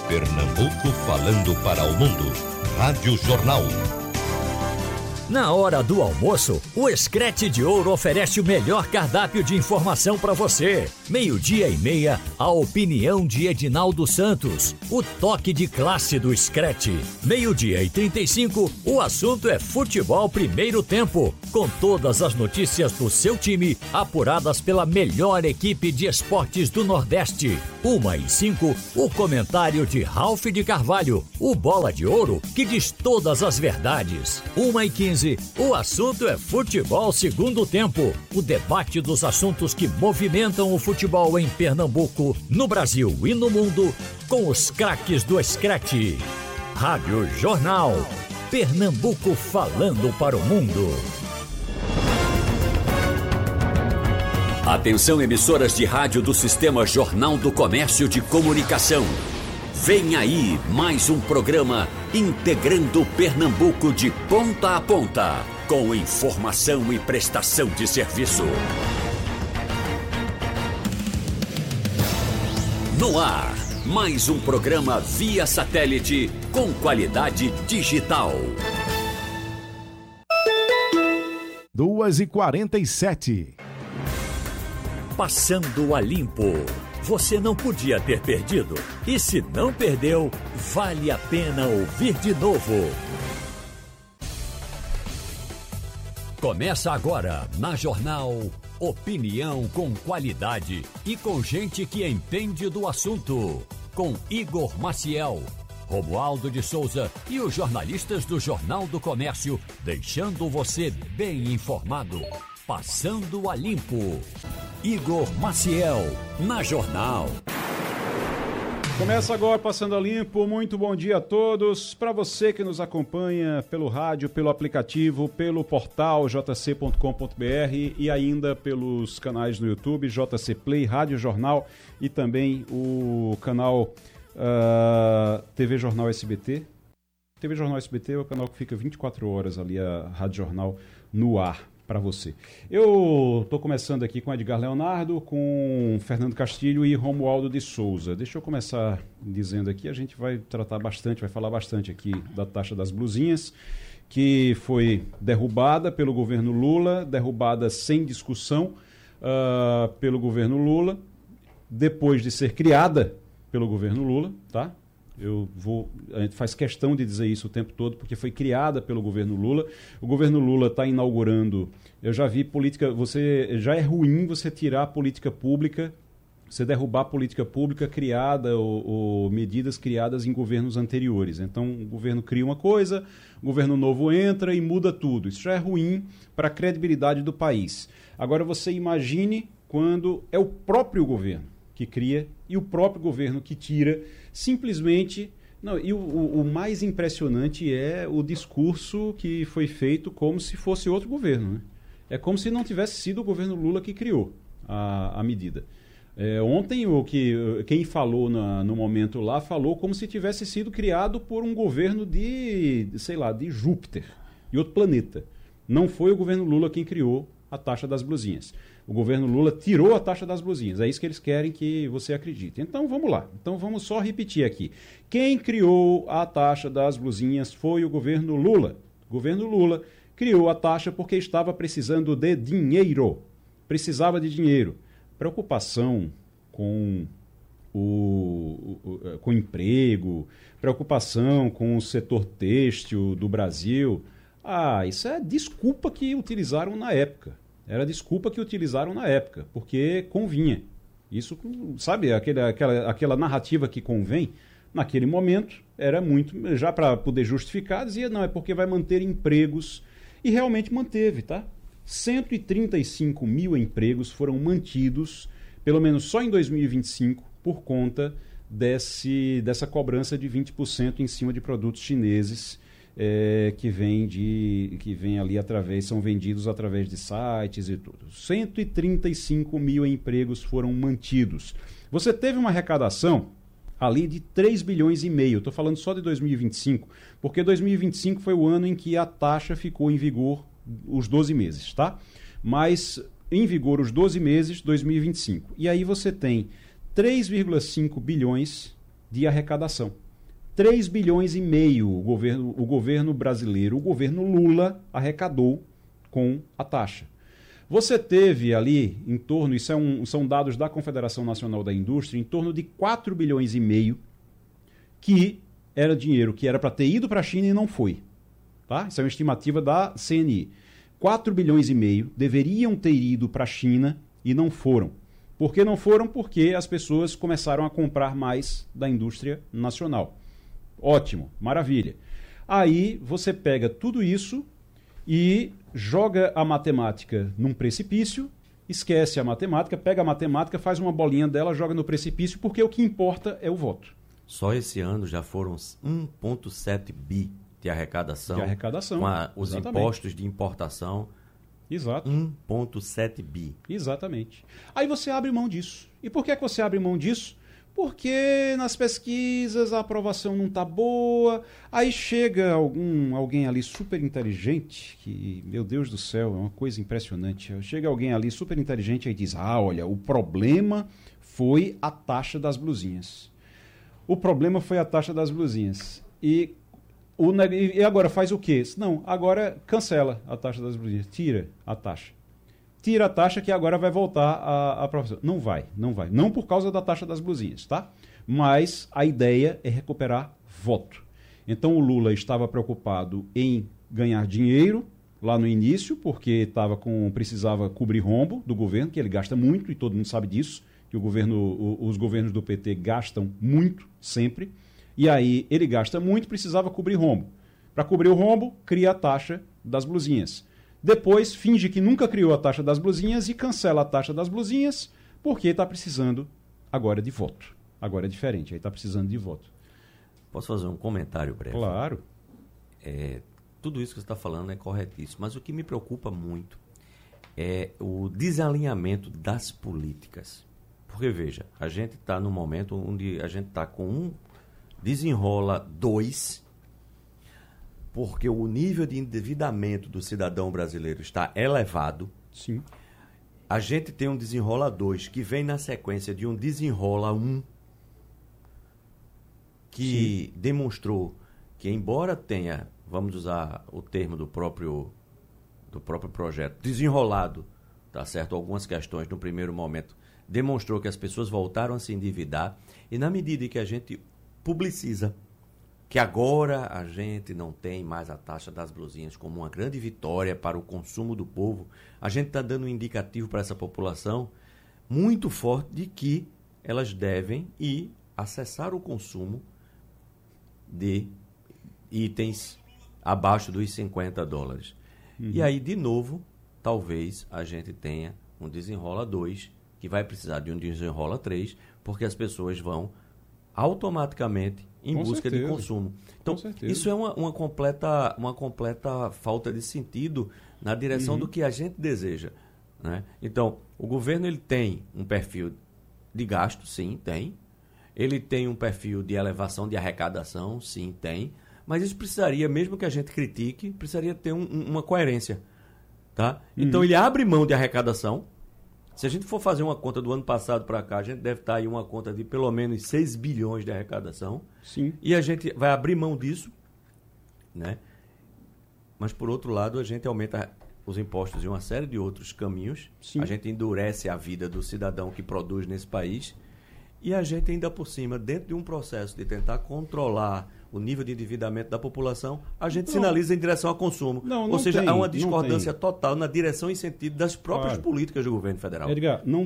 Pernambuco falando para o mundo. Rádio Jornal. Na hora do almoço, o Screte de Ouro oferece o melhor cardápio de informação para você. 12:30, a opinião de Edinaldo Santos. O toque de classe do Screte. 12:35, o assunto é futebol primeiro tempo. Com todas as notícias do seu time, apuradas pela melhor equipe de esportes do Nordeste. 1:05, o comentário de Ralph de Carvalho. O Bola de Ouro, que diz todas as verdades. 1:15, o assunto é futebol segundo tempo. O debate dos assuntos que movimentam o futebol em Pernambuco, no Brasil e no mundo, com os craques do Screte. Rádio Jornal. Pernambuco falando para o mundo. Atenção, emissoras de rádio do Sistema Jornal do Comércio de Comunicação. Vem aí mais um programa integrando Pernambuco de ponta a ponta, com informação e prestação de serviço. No ar, mais um programa via satélite com qualidade digital. 2:47. Passando a limpo. Você não podia ter perdido. E se não perdeu, vale a pena ouvir de novo. Começa agora, na Jornal, opinião com qualidade e com gente que entende do assunto. Com Igor Maciel, Romualdo de Souza e os jornalistas do Jornal do Comércio, deixando você bem informado. Passando a limpo. Igor Maciel, na Jornal. Começa agora Passando a Limpo. Muito bom dia a todos. Para você que nos acompanha pelo rádio, pelo aplicativo, pelo portal jc.com.br e ainda pelos canais no YouTube, JC Play, Rádio Jornal e também o canal TV Jornal SBT. TV Jornal SBT é o canal que fica 24 horas ali, a Rádio Jornal no ar. Para você. Eu estou começando aqui com Edgar Leonardo, com Fernando Castilho e Romualdo de Souza. Deixa eu começar dizendo aqui, a gente vai tratar bastante, vai falar bastante aqui da taxa das blusinhas, que foi derrubada pelo governo Lula, derrubada sem discussão pelo governo Lula, depois de ser criada pelo governo Lula, tá? A gente faz questão de dizer isso o tempo todo, porque foi criada pelo governo Lula. O governo Lula está inaugurando, eu já vi política, já é ruim você tirar a política pública, você derrubar a política pública criada ou medidas criadas em governos anteriores. Então o governo cria uma coisa, o governo novo entra e muda tudo. Isso já é ruim para a credibilidade do país. Agora você imagine quando é o próprio governo que cria e o próprio governo que tira, simplesmente... Não, e o mais impressionante é o discurso que foi feito como se fosse outro governo, né? É como se não tivesse sido o governo Lula que criou a medida. Ontem, quem falou no momento lá, falou como se tivesse sido criado por um governo de Júpiter, de outro planeta. Não foi o governo Lula quem criou a taxa das blusinhas. O governo Lula tirou a taxa das blusinhas. É isso que eles querem que você acredite. Então vamos lá. Então vamos só repetir aqui. Quem criou a taxa das blusinhas foi o governo Lula. O governo Lula criou a taxa porque estava precisando de dinheiro. Precisava de dinheiro. Preocupação com com emprego, preocupação com o setor têxtil do Brasil. Isso é desculpa que utilizaram na época. Era desculpa que utilizaram na época, porque convinha. Isso, sabe, aquela narrativa que convém, naquele momento, era muito, já para poder justificar, dizia, não, é porque vai manter empregos. E realmente manteve, tá? 135 mil empregos foram mantidos, pelo menos só em 2025, por conta dessa cobrança de 20% em cima de produtos chineses, que vem ali são vendidos através de sites e tudo. 135 mil empregos foram mantidos. Você teve uma arrecadação ali de 3 bilhões e meio. Estou falando só de 2025, porque 2025 foi o ano em que a taxa ficou em vigor os 12 meses, tá? Mas em vigor os 12 meses, 2025. E aí você tem 3,5 bilhões de arrecadação. 3 bilhões e meio o governo brasileiro, o governo Lula arrecadou com a taxa. Você teve ali em torno, são dados da Confederação Nacional da Indústria, em torno de 4 bilhões e meio que era dinheiro que era para ter ido para a China e não foi. Tá? Isso é uma estimativa da CNI. 4 bilhões e meio deveriam ter ido para a China e não foram. Por que não foram? Porque as pessoas começaram a comprar mais da indústria nacional. Ótimo, maravilha. Aí você pega tudo isso e joga a matemática num precipício, esquece a matemática, pega a matemática, faz uma bolinha dela, joga no precipício, porque o que importa é o voto. Só esse ano já foram 1,7 bi de arrecadação. Com os impostos de importação. Exato. 1,7 bi. Exatamente. Aí você abre mão disso. E por que você abre mão disso? Porque nas pesquisas a aprovação não está boa, aí chega alguém ali super inteligente, que, meu Deus do céu, é uma coisa impressionante. Chega alguém ali super inteligente e diz, olha, o problema foi a taxa das blusinhas. O problema foi a taxa das blusinhas. E agora faz o quê? Não, agora cancela a taxa das blusinhas, tira a taxa. Tira a taxa que agora vai voltar a aprovação. Não vai. Não por causa da taxa das blusinhas, tá? Mas a ideia é recuperar voto. Então o Lula estava preocupado em ganhar dinheiro lá no início, porque precisava cobrir rombo do governo, que ele gasta muito, e todo mundo sabe disso, que os governos do PT gastam muito, sempre. E aí ele gasta muito, precisava cobrir rombo. Para cobrir o rombo, cria a taxa das blusinhas. Depois, finge que nunca criou a taxa das blusinhas e cancela a taxa das blusinhas porque está precisando agora de voto. Agora é diferente, aí está precisando de voto. Posso fazer um comentário breve? Claro. Tudo isso que você está falando é corretíssimo, mas o que me preocupa muito é o desalinhamento das políticas. Porque, veja, a gente está num momento onde a gente está com um desenrola 2, porque o nível de endividamento do cidadão brasileiro está elevado. Sim. A gente tem um desenrola 2 que vem na sequência de um desenrola 1 que Sim. demonstrou que, embora tenha, vamos usar o termo do próprio projeto, desenrolado, tá certo? Algumas questões no primeiro momento, demonstrou que as pessoas voltaram a se endividar, e na medida que a gente publiciza que agora a gente não tem mais a taxa das blusinhas como uma grande vitória para o consumo do povo, a gente está dando um indicativo para essa população muito forte de que elas devem ir acessar o consumo de itens abaixo dos $50. Uhum. E aí, de novo, talvez a gente tenha um desenrola 2 que vai precisar de um desenrola 3, porque as pessoas vão automaticamente em busca de consumo. Então, isso é uma completa falta de sentido na direção do que a gente deseja, né? Então, o governo ele tem um perfil de gasto, sim, tem. Ele tem um perfil de elevação de arrecadação, sim, tem. Mas isso precisaria, mesmo que a gente critique, precisaria ter uma coerência, tá? Então, ele abre mão de arrecadação. Se a gente for fazer uma conta do ano passado para cá, a gente deve estar em uma conta de pelo menos 6 bilhões de arrecadação. Sim. E a gente vai abrir mão disso, né? Mas, por outro lado, a gente aumenta os impostos em uma série de outros caminhos. Sim. A gente endurece a vida do cidadão que produz nesse país. E a gente ainda por cima, dentro de um processo de tentar controlar o nível de endividamento da população, a gente sinaliza em direção ao consumo. Ou seja, há uma discordância total na direção e sentido das próprias políticas do governo federal. Edgar, não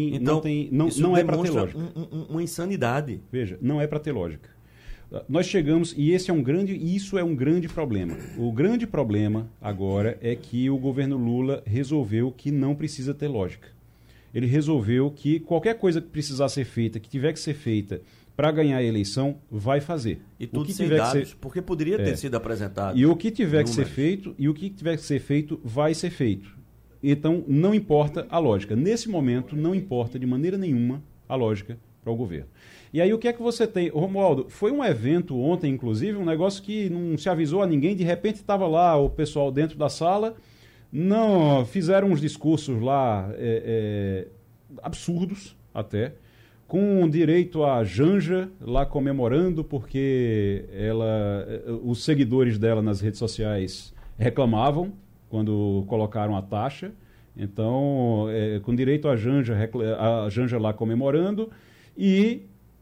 é para ter lógica. Uma insanidade. Veja, não é para ter lógica. Nós chegamos, e isso é um grande problema. O grande problema agora é que o governo Lula resolveu que não precisa ter lógica. Ele resolveu que qualquer coisa que precisar ser feita, que tiver que ser feita para ganhar a eleição, vai fazer. E tudo sem dados, porque poderia ter sido apresentado. E o que tiver que ser feito, vai ser feito. Então, não importa a lógica. Nesse momento, não importa de maneira nenhuma a lógica para o governo. E aí, o que é que você tem? Romualdo, foi um evento ontem, inclusive, um negócio que não se avisou a ninguém, de repente estava lá o pessoal dentro da sala, fizeram uns discursos lá absurdos até, com direito à Janja lá comemorando, porque os seguidores dela nas redes sociais reclamavam quando colocaram a taxa. Então, com direito à Janja lá comemorando e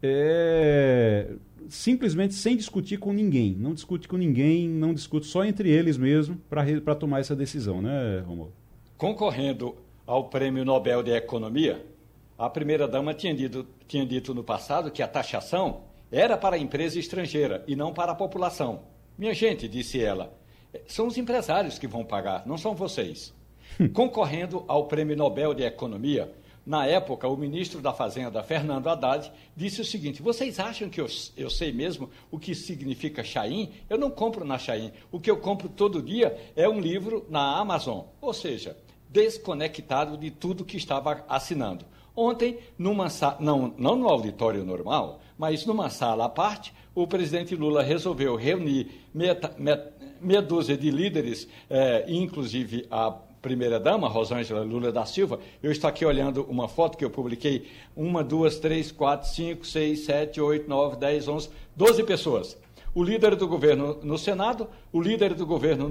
simplesmente sem discutir com ninguém. Não discute com ninguém, não discute só entre eles mesmo para tomar essa decisão, né, Romulo? Concorrendo ao Prêmio Nobel de Economia, a primeira-dama tinha dito no passado que a taxação era para a empresa estrangeira e não para a população. Minha gente, disse ela, são os empresários que vão pagar, não são vocês. Concorrendo ao Prêmio Nobel de Economia, na época, o ministro da Fazenda, Fernando Haddad, disse o seguinte: vocês acham que eu sei mesmo o que significa Shein? Eu não compro na Shein. O que eu compro todo dia é um livro na Amazon. Ou seja, desconectado de tudo que estava assinando. Ontem, não no auditório normal, mas numa sala à parte, o presidente Lula resolveu reunir meia dúzia de líderes, inclusive a primeira-dama, Rosângela Lula da Silva. Eu estou aqui olhando uma foto que eu publiquei. 1, 2, 3, 4, 5, 6, 7, 8, 9, 10, 11, 12 pessoas. O líder do governo no Senado, o líder do governo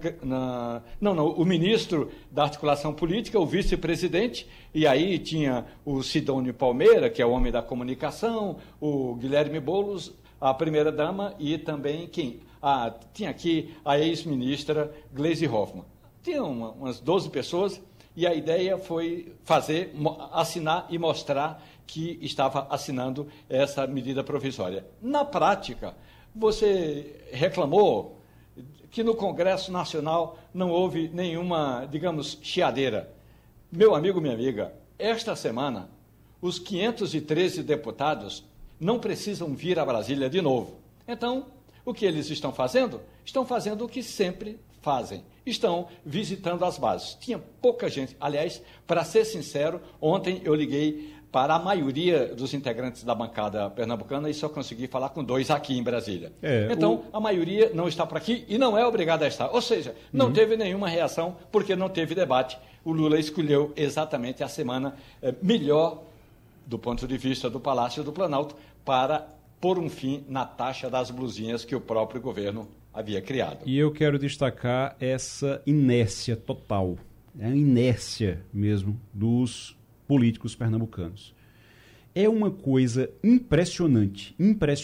o ministro da articulação política, o vice-presidente, e aí tinha o Sidônio Palmeira, que é o homem da comunicação, o Guilherme Boulos, a primeira-dama e também tinha aqui a ex-ministra Gleisi Hoffmann. Tinha umas 12 pessoas e a ideia foi assinar e mostrar que estava assinando essa medida provisória. Na prática, você reclamou que no Congresso Nacional não houve nenhuma, digamos, chiadeira. Meu amigo, minha amiga, esta semana, os 513 deputados não precisam vir a Brasília de novo. Então, o que eles estão fazendo? Estão fazendo o que sempre fazem. Estão visitando as bases. Tinha pouca gente. Aliás, para ser sincero, ontem eu liguei para a maioria dos integrantes da bancada pernambucana e só consegui falar com 2 aqui em Brasília. A maioria não está por aqui e não é obrigada a estar. Ou seja, não teve nenhuma reação porque não teve debate. O Lula escolheu exatamente a semana melhor, do ponto de vista do Palácio do Planalto, para pôr um fim na taxa das blusinhas que o próprio governo havia criado. E eu quero destacar essa inércia total, a inércia mesmo dos políticos pernambucanos. É uma coisa impressionante,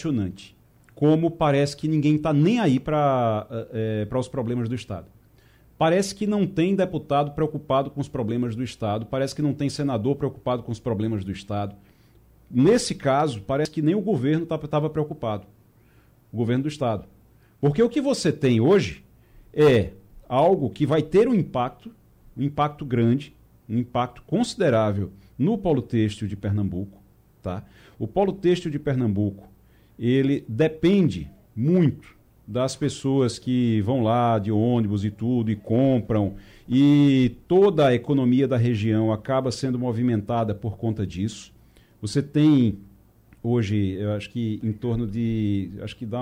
como parece que ninguém está nem aí para os problemas do Estado. Parece que não tem deputado preocupado com os problemas do Estado, parece que não tem senador preocupado com os problemas do Estado. Nesse caso, parece que nem o governo estava preocupado, o governo do Estado. Porque o que você tem hoje é algo que vai ter um impacto grande, um impacto considerável no polo têxtil de Pernambuco. Tá? O polo têxtil de Pernambuco, ele depende muito das pessoas que vão lá de ônibus e tudo, e compram, e toda a economia da região acaba sendo movimentada por conta disso. Você tem hoje, eu acho que em torno de, dá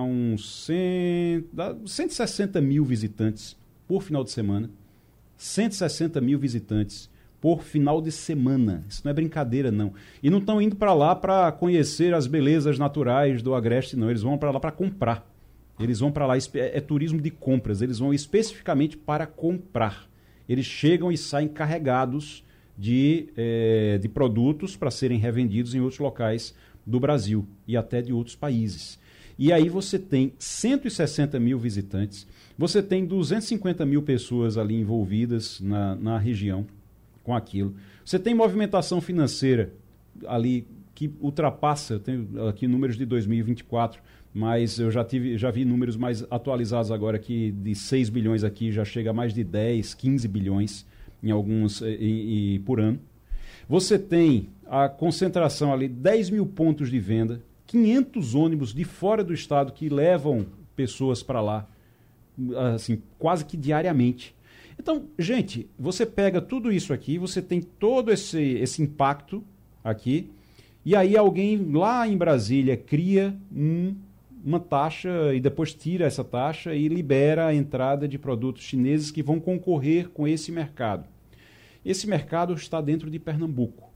160 mil visitantes por final de semana. 160 mil visitantes por final de semana. Isso não é brincadeira, não. E não estão indo para lá para conhecer as belezas naturais do Agreste, não. Eles vão para lá para comprar. Eles vão para lá, é turismo de compras. Eles vão especificamente para comprar. Eles chegam e saem carregados de produtos para serem revendidos em outros locais do Brasil e até de outros países. E aí você tem 160 mil visitantes, você tem 250 mil pessoas ali envolvidas na região com aquilo. Você tem movimentação financeira ali que ultrapassa, eu tenho aqui números de 2024, mas eu já vi números mais atualizados agora que de 6 bilhões aqui já chega a mais de 10, 15 bilhões em alguns por ano. Você tem a concentração ali, 10 mil pontos de venda, 500 ônibus de fora do estado que levam pessoas para lá, assim, quase que diariamente. Então, gente, você pega tudo isso aqui, você tem todo esse impacto aqui, e aí alguém lá em Brasília cria uma taxa e depois tira essa taxa e libera a entrada de produtos chineses que vão concorrer com esse mercado. Esse mercado está dentro de Pernambuco.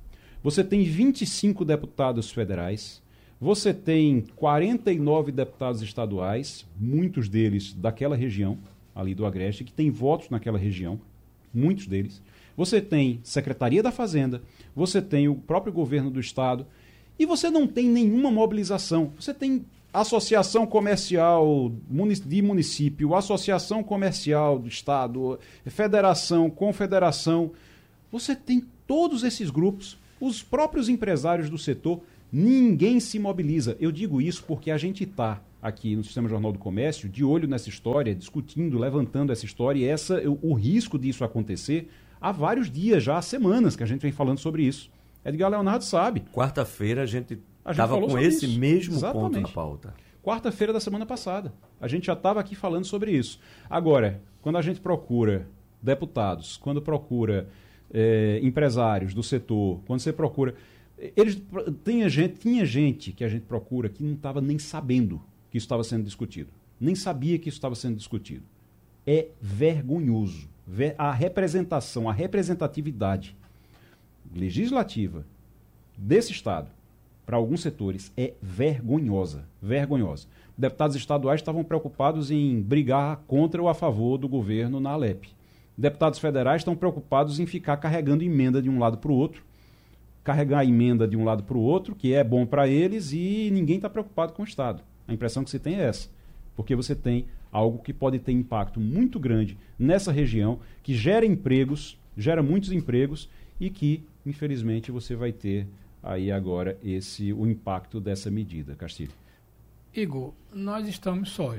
você tem 25 deputados federais, você tem 49 deputados estaduais, muitos deles daquela região, ali do Agreste, que tem votos naquela região, muitos deles. Você tem Secretaria da Fazenda, você tem o próprio governo do Estado, e você não tem nenhuma mobilização. Você tem associação comercial de município, associação comercial do Estado, federação, confederação. Você tem todos esses grupos, os próprios empresários do setor, ninguém se mobiliza. Eu digo isso porque a gente está aqui no Sistema Jornal do Comércio, de olho nessa história, discutindo, levantando essa história, e o risco disso acontecer há vários dias já, há semanas que a gente vem falando sobre isso. Edgar Leonardo sabe. Quarta-feira a gente estava com esse mesmo ponto na pauta. Quarta-feira da semana passada. A gente já estava aqui falando sobre isso. Agora, quando a gente procura deputados, quando procura empresários do setor, quando você procura... Tinha gente que a gente procura que não estava nem sabendo que isso estava sendo discutido. Nem sabia que isso estava sendo discutido. É vergonhoso. A representação, a representatividade legislativa desse Estado para alguns setores é vergonhosa. Vergonhosa. Deputados estaduais estavam preocupados em brigar contra ou a favor do governo na Alep. Deputados federais estão preocupados em ficar carregando emenda de um lado para o outro, carregar a emenda de um lado para o outro, que é bom para eles, e ninguém está preocupado com o Estado. A impressão que se tem é essa. Porque você tem algo que pode ter impacto muito grande nessa região, que gera empregos, gera muitos empregos, e que, infelizmente, você vai ter aí agora o impacto dessa medida. Castilho. Igor, nós estamos sós.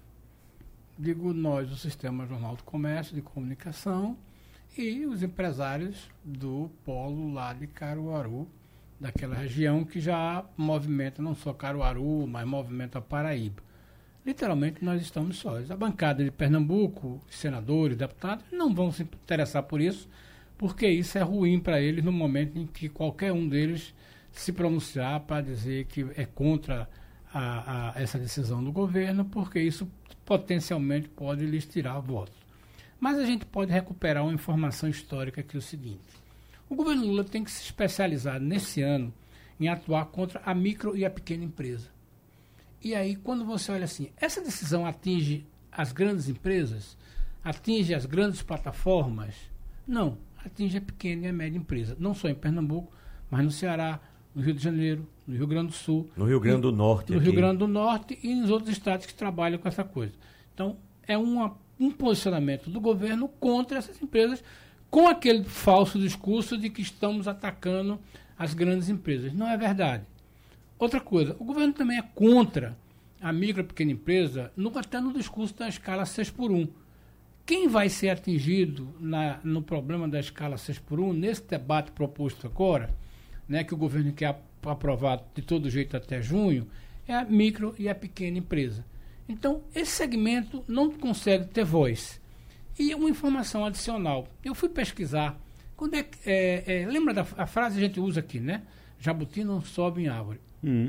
Digo nós, o Sistema Jornal do Comércio, de Comunicação, e os empresários do polo lá de Caruaru, daquela região que já movimenta não só Caruaru, mas movimenta a Paraíba. Literalmente nós estamos sós. A bancada de Pernambuco, senadores, deputados, não vão se interessar por isso, porque isso é ruim para eles no momento em que qualquer um deles se pronunciar para dizer que é contra essa decisão do governo, porque isso potencialmente pode lhes tirar votos. Mas a gente pode recuperar uma informação histórica que é o seguinte: o governo Lula tem que se especializar nesse ano em atuar contra a micro e a pequena empresa. E aí, quando você olha assim, essa decisão atinge as grandes empresas? Atinge as grandes plataformas? Não, atinge a pequena e a média empresa. Não só em Pernambuco, mas no Ceará, no Rio de Janeiro, no Rio Grande do Sul. No Rio Grande do Norte. No Rio Grande do Norte e nos outros estados que trabalham com essa coisa. Então, é um posicionamento do governo contra essas empresas, com aquele falso discurso de que estamos atacando as grandes empresas. Não é verdade. Outra coisa, o governo também é contra a micro e pequena empresa, até no discurso da escala 6x1. Quem vai ser atingido no problema da escala 6x1, nesse debate proposto agora, né, que o governo quer aprovar de todo jeito até junho, é a micro e a pequena empresa. Então, esse segmento não consegue ter voz. E uma informação adicional. Eu fui pesquisar. Lembra da frase que a gente usa aqui, né? Jabuti não sobe em árvore.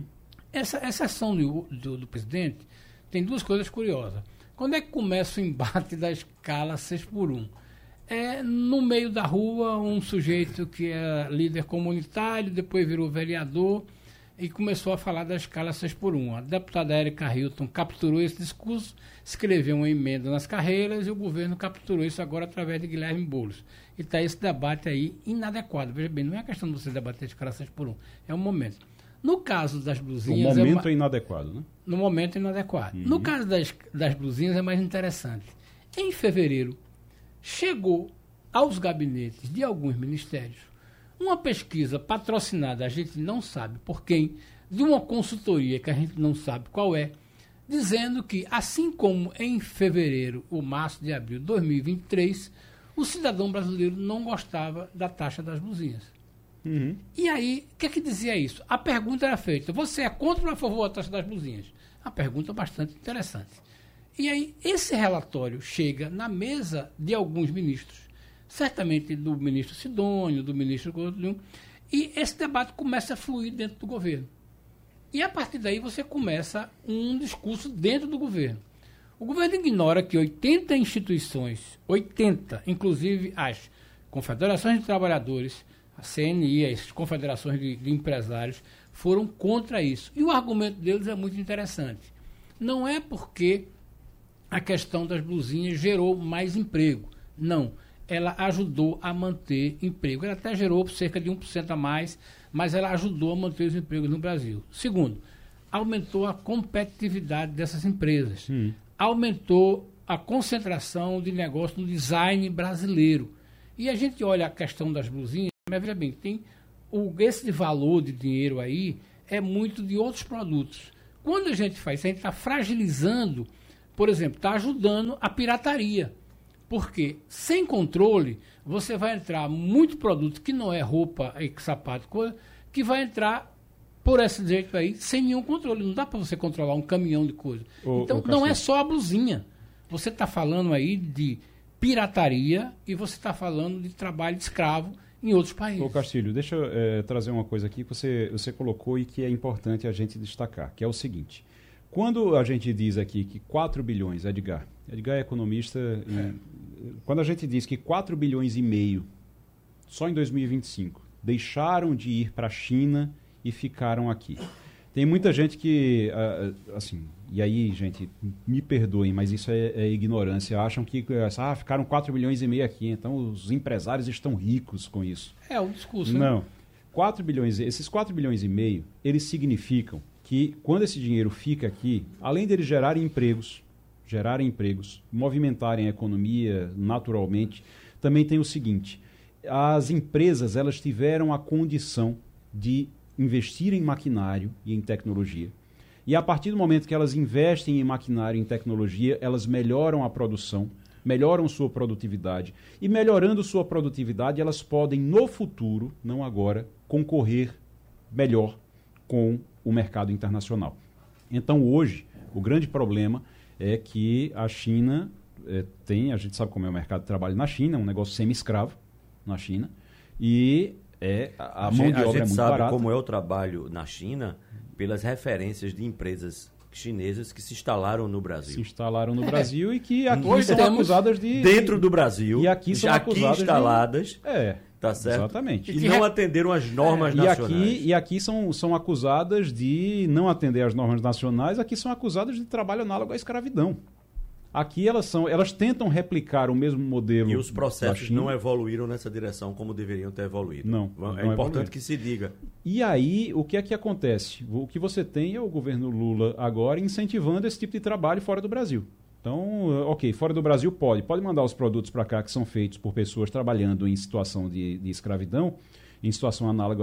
Essa ação do presidente tem duas coisas curiosas. Quando é que começa o embate da escala 6x1? É no meio da rua, um sujeito que é líder comunitário, depois virou vereador e começou a falar da escala 6x1. A deputada Érica Hilton capturou esse discurso, escreveu uma emenda nas carreiras e o governo capturou isso agora através de Guilherme Boulos. E está esse debate aí inadequado. Veja bem, não é questão de você debater a escala 6x1, é um momento. No caso das blusinhas... O momento é inadequado, né? No momento é inadequado. No caso das blusinhas é mais interessante. Em fevereiro, chegou aos gabinetes de alguns ministérios uma pesquisa patrocinada, a gente não sabe por quem, de uma consultoria que a gente não sabe qual é, dizendo que, assim como em fevereiro ou março de abril de 2023, o cidadão brasileiro não gostava da taxa das blusinhas. E aí, o que dizia isso? A pergunta era feita: você é contra ou a favor da taxa das blusinhas? Uma pergunta bastante interessante. E aí, esse relatório chega na mesa de alguns ministros, certamente do ministro Sidônio, do ministro Gordilhão, e esse debate começa a fluir dentro do governo. E a partir daí você começa um discurso dentro do governo. O governo ignora que 80 instituições, 80, inclusive as confederações de trabalhadores, a CNI, as confederações de empresários, foram contra isso. E o argumento deles é muito interessante. Não é porque a questão das blusinhas gerou mais emprego. Não. Ela ajudou a manter emprego. Ela até gerou cerca de 1% a mais, mas ela ajudou a manter os empregos no Brasil. Segundo, aumentou a competitividade dessas empresas. Aumentou a concentração de negócio no design brasileiro. E a gente olha a questão das blusinhas, mas veja bem, tem esse valor de dinheiro aí é muito de outros produtos. Quando a gente faz isso, a gente está fragilizando, por exemplo, está ajudando a pirataria. Porque sem controle, você vai entrar muito produto que não é roupa, sapato, coisa, que vai entrar por esse jeito aí, sem nenhum controle. Não dá para você controlar um caminhão de coisa. Então, não é só a blusinha. Você está falando aí de pirataria e você está falando de trabalho de escravo em outros países. Ô Castilho, deixa eu trazer uma coisa aqui que você colocou e que é importante a gente destacar, que é o seguinte. Quando a gente diz aqui que 4 bilhões, Edgar é economista, quando a gente diz que 4 bilhões e meio só em 2025 deixaram de ir para a China e ficaram aqui. Tem muita gente que, assim, e aí, gente, me perdoem, mas isso é ignorância. Acham que ficaram 4 bilhões e meio aqui, então os empresários estão ricos com isso. É um discurso, né? Não. Esses 4 bilhões e meio, eles significam que quando esse dinheiro fica aqui, além deles gerarem empregos, movimentarem a economia naturalmente, também tem o seguinte, as empresas elas tiveram a condição de investir em maquinário e em tecnologia. E a partir do momento que elas investem em maquinário e em tecnologia, elas melhoram a produção, melhoram sua produtividade. E melhorando sua produtividade, elas podem, no futuro, não agora, concorrer melhor com o mercado internacional. Então, hoje, o grande problema é que a China a gente sabe como é o mercado de trabalho na China, é um negócio semi-escravo na China, e a mão de obra é muito barata. A gente sabe como é o trabalho na China pelas referências de empresas chinesas que se instalaram no Brasil. E que aqui são acusadas de... Dentro do Brasil, e aqui são acusadas instaladas, tá certo? Exatamente. E não atenderam as normas nacionais. E aqui são acusadas de não atender às normas nacionais, aqui são acusadas de trabalho análogo à escravidão. Aqui elas tentam replicar o mesmo modelo. E os processos não evoluíram nessa direção como deveriam ter evoluído. Não é importante que se diga. E aí, o que é que acontece? O que você tem é o governo Lula agora incentivando esse tipo de trabalho fora do Brasil. Então, ok, fora do Brasil pode mandar os produtos para cá que são feitos por pessoas trabalhando em situação de escravidão, em situação análoga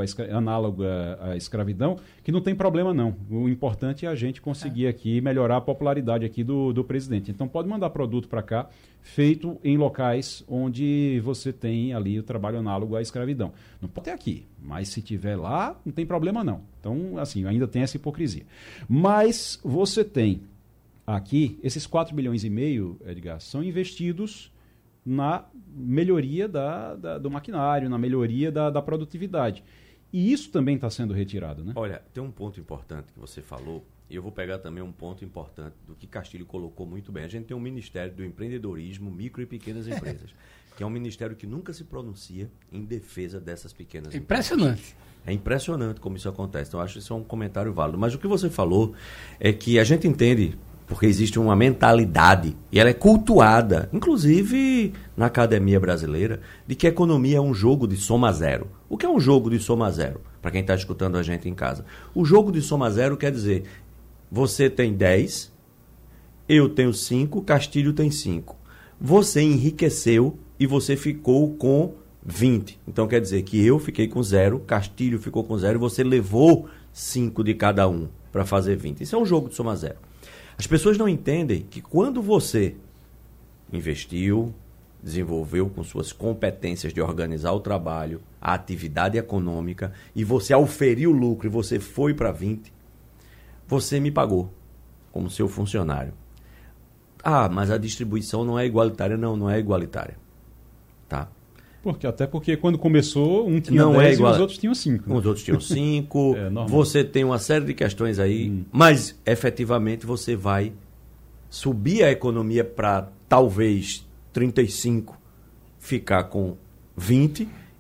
à escravidão, que não tem problema não. O importante é a gente conseguir aqui melhorar a popularidade aqui do presidente. Então pode mandar produto para cá feito em locais onde você tem ali o trabalho análogo à escravidão. Não pode ter aqui, mas se tiver lá, não tem problema não. Então, assim, ainda tem essa hipocrisia. Mas você tem aqui, esses 4 bilhões e meio, Edgar, são investidos na melhoria do maquinário, na melhoria da produtividade. E isso também está sendo retirado, né? Olha, tem um ponto importante que você falou, e eu vou pegar também um ponto importante do que Castilho colocou muito bem. A gente tem um Ministério do Empreendedorismo, Micro e Pequenas Empresas, que é um ministério que nunca se pronuncia em defesa dessas pequenas Impressionante. empresas. É impressionante como isso acontece. Então, eu acho que isso é um comentário válido. Mas o que você falou é que a gente entende... porque existe uma mentalidade, e ela é cultuada, inclusive na academia brasileira, de que a economia é um jogo de soma zero. O que é um jogo de soma zero? Para quem está escutando a gente em casa. O jogo de soma zero quer dizer, você tem 10, eu tenho 5, Castilho tem 5. Você enriqueceu e você ficou com 20. Então quer dizer que eu fiquei com 0, Castilho ficou com 0 e você levou 5 de cada um para fazer 20. Isso é um jogo de soma zero. As pessoas não entendem que quando você investiu, desenvolveu com suas competências de organizar o trabalho, a atividade econômica, e você auferiu o lucro e você foi para 20, você me pagou como seu funcionário. Ah, mas a distribuição não é igualitária. Não é igualitária. Tá? Até porque quando começou, um tinha 10 e os outros tinham 5. Né? Os outros tinham 5. Você tem uma série de questões aí, mas efetivamente você vai subir a economia para talvez 35, ficar com 20,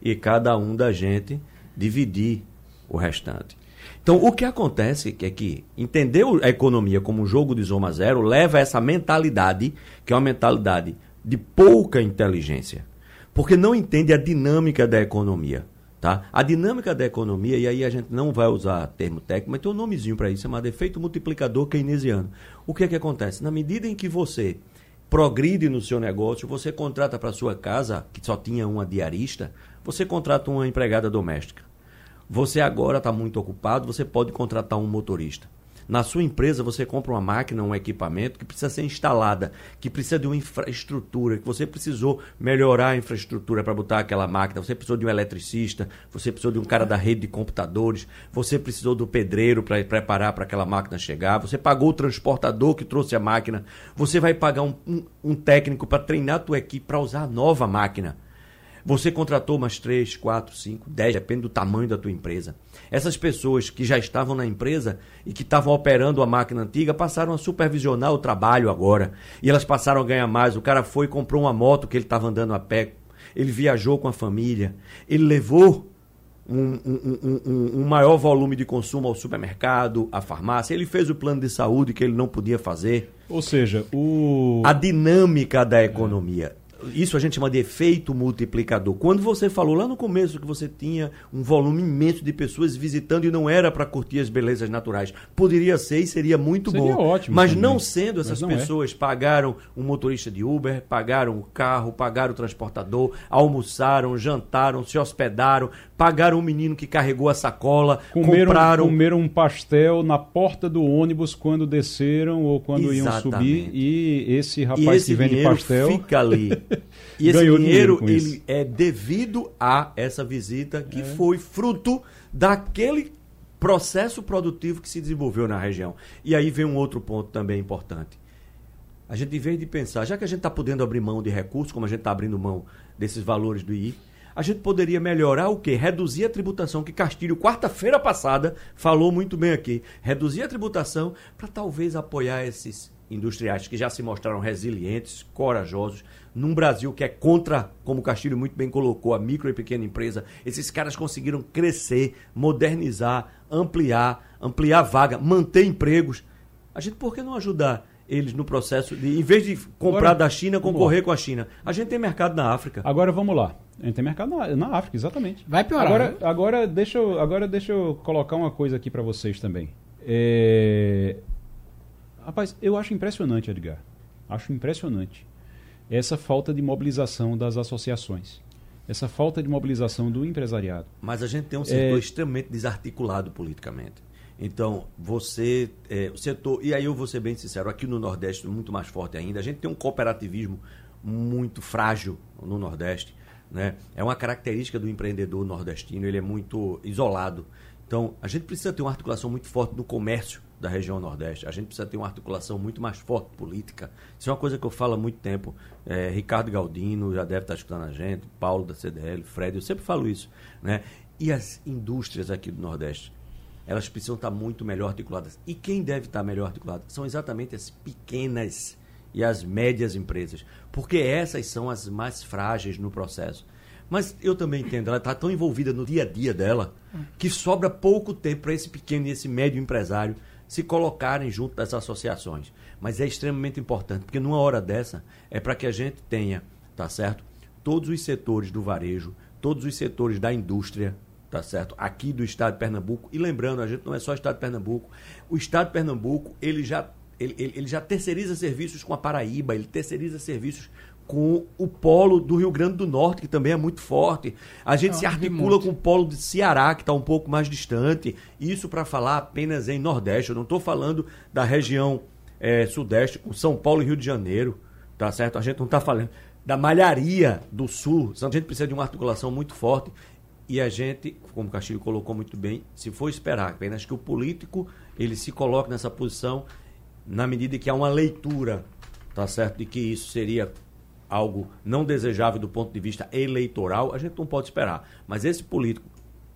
e cada um da gente dividir o restante. Então, o que acontece é que entender a economia como um jogo de soma zero leva a essa mentalidade, que é uma mentalidade de pouca inteligência, porque não entende a dinâmica da economia. Tá? A dinâmica da economia, e aí a gente não vai usar termo técnico, mas tem um nomezinho para isso, chamado efeito multiplicador keynesiano. O que é que acontece? Na medida em que você progride no seu negócio, você contrata para sua casa, que só tinha uma diarista, você contrata uma empregada doméstica. Você agora está muito ocupado, você pode contratar um motorista. Na sua empresa, você compra uma máquina, um equipamento que precisa ser instalada, que precisa de uma infraestrutura, que você precisou melhorar a infraestrutura para botar aquela máquina, você precisou de um eletricista, você precisou de um cara da rede de computadores, você precisou do pedreiro para preparar para aquela máquina chegar, você pagou o transportador que trouxe a máquina, você vai pagar um técnico para treinar a tua equipe para usar a nova máquina. Você contratou umas 3, 4, 5, 10, depende do tamanho da tua empresa. Essas pessoas que já estavam na empresa e que estavam operando a máquina antiga passaram a supervisionar o trabalho agora. E elas passaram a ganhar mais. O cara foi e comprou uma moto que ele estava andando a pé. Ele viajou com a família. Ele levou um maior volume de consumo ao supermercado, à farmácia. Ele fez o plano de saúde que ele não podia fazer. Ou seja, a dinâmica da economia. Isso a gente chama de efeito multiplicador. Quando você falou lá no começo que você tinha um volume imenso de pessoas visitando e não era para curtir as belezas naturais, poderia ser e seria muito seria bom. Ótimo mas também. Não sendo, essas pessoas pagaram um motorista de Uber, pagaram o carro, pagaram o transportador, almoçaram, jantaram, se hospedaram, pagaram o menino que carregou a sacola, comeram um pastel na porta do ônibus quando desceram ou quando iam subir, e esse rapaz que vende pastel fica ali. E esse dinheiro ele é devido a essa visita que foi fruto daquele processo produtivo que se desenvolveu na região. E aí vem um outro ponto também importante. A gente, em vez de pensar, já que a gente está podendo abrir mão de recursos, como a gente está abrindo mão desses valores do II, a gente poderia melhorar o quê? Reduzir a tributação, que Castilho, quarta-feira passada, falou muito bem aqui. Reduzir a tributação para talvez apoiar esses industriais que já se mostraram resilientes, corajosos, num Brasil que é contra, como o Castilho muito bem colocou, a micro e pequena empresa. Esses caras conseguiram crescer, modernizar, ampliar vaga, manter empregos. A gente, por que não ajudar eles no processo de, em vez de comprar da China, concorrer com a China? A gente tem mercado na África. Agora vamos lá. A gente tem mercado na África, exatamente. Vai piorar. Agora deixa eu colocar uma coisa aqui para vocês também. Rapaz, eu acho impressionante, Edgar. Acho impressionante essa falta de mobilização das associações. Essa falta de mobilização do empresariado. Mas a gente tem um setor extremamente desarticulado politicamente. Então, o setor... E aí eu vou ser bem sincero, aqui no Nordeste, muito mais forte ainda, a gente tem um cooperativismo muito frágil no Nordeste. Né? É uma característica do empreendedor nordestino, ele é muito isolado. Então, a gente precisa ter uma articulação muito forte no comércio da região Nordeste. A gente precisa ter uma articulação muito mais forte política. Isso é uma coisa que eu falo há muito tempo. Ricardo Galdino já deve estar escutando a gente, Paulo da CDL, Fred, eu sempre falo isso. Né? E as indústrias aqui do Nordeste, elas precisam estar muito melhor articuladas. E quem deve estar melhor articulado? São exatamente as pequenas e as médias empresas, porque essas são as mais frágeis no processo. Mas eu também entendo, ela está tão envolvida no dia a dia dela que sobra pouco tempo para esse pequeno e esse médio empresário se colocarem junto das associações. Mas é extremamente importante, porque numa hora dessa é para que a gente tenha, tá certo? Todos os setores do varejo, todos os setores da indústria, tá certo? Aqui do estado de Pernambuco. E lembrando, a gente não é só o estado de Pernambuco. O estado de Pernambuco, ele já terceiriza serviços com a Paraíba, ele terceiriza serviços com o polo do Rio Grande do Norte, que também é muito forte. A gente se articula com o polo de Ceará, que está um pouco mais distante. Isso para falar apenas em Nordeste. Eu não estou falando da região Sudeste, com São Paulo e Rio de Janeiro. Tá certo? A gente não está falando da malharia do Sul. A gente precisa de uma articulação muito forte. E a gente, como o Castilho colocou muito bem, se for esperar apenas que o político ele se coloque nessa posição, na medida que há uma leitura, tá certo, de que isso seria algo não desejável do ponto de vista eleitoral, a gente não pode esperar. Mas esse político,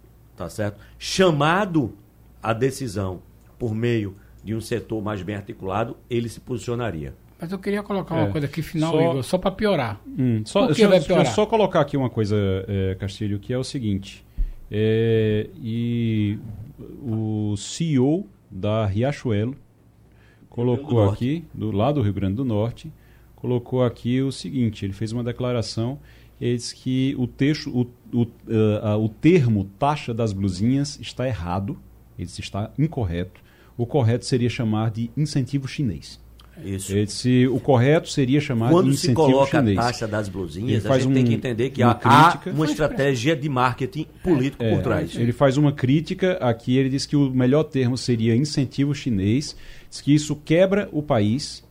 tá certo, chamado à decisão por meio de um setor mais bem articulado, ele se posicionaria. Mas eu queria colocar uma coisa aqui final, Igor, só para piorar. Por que vai piorar? Deixa eu só colocar aqui uma coisa, Castilho, que é o seguinte. E o CEO da Riachuelo colocou aqui, do lado do Rio Grande do Norte, colocou aqui o seguinte, ele fez uma declaração, ele disse que o termo taxa das blusinhas está errado, ele disse está incorreto, o correto seria chamar de incentivo chinês. Isso. Ele disse, o correto seria chamar de incentivo chinês. Quando se coloca a taxa das blusinhas, a gente tem que entender que há uma estratégia de marketing político por trás. Ele faz uma crítica aqui, ele diz que o melhor termo seria incentivo chinês, diz que isso quebra o país